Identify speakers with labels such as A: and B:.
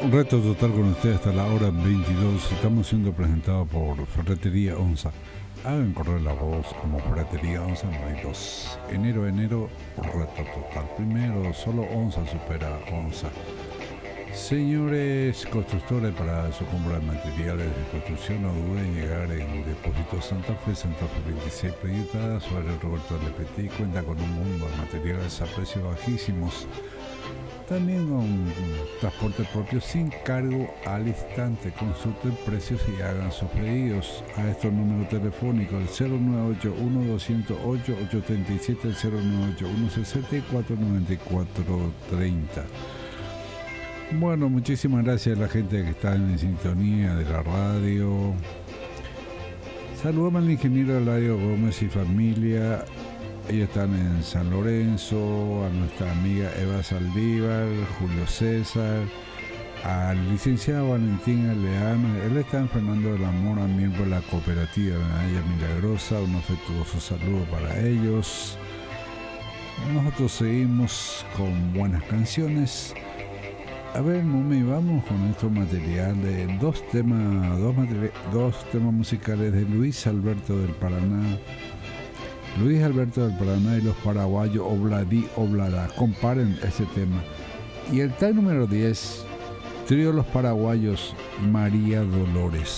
A: Un reto total con ustedes hasta la hora 22. Estamos siendo presentados por Ferretería Onza. Hagan correr la voz como Ferretería Onza, no hay dos. Enero, reto total. Primero, solo Onza supera Onza. Señores constructores, para su compra de materiales de construcción, no duden en llegar en Depósito Santa Fe 26 Proyectada, sobre Roberto Lepetit. Cuenta con un mundo de materiales a precios bajísimos. También con transporte propio sin cargo al instante. Consulten precios y hagan sus pedidos a estos números telefónicos: el 098-1208-837, el 098-164-9430. Bueno, muchísimas gracias a la gente que está en sintonía de la radio. Saludamos al ingeniero Eladio Gómez y familia. Ellos están en San Lorenzo, a nuestra amiga Eva Saldívar, Julio César, al licenciado Valentín Aleano. Él está en Fernando de la Mora, miembro de la cooperativa Medalla Milagrosa. Un afectuoso saludo para ellos. Nosotros seguimos con buenas canciones. A ver, Mumi, vamos con estos materiales. Dos temas musicales de Luis Alberto del Paraná. Luis Alberto del Paraná y los paraguayos Obladí Oblada. Comparen ese tema. Y el tag número 10, trío Los Paraguayos, María Dolores.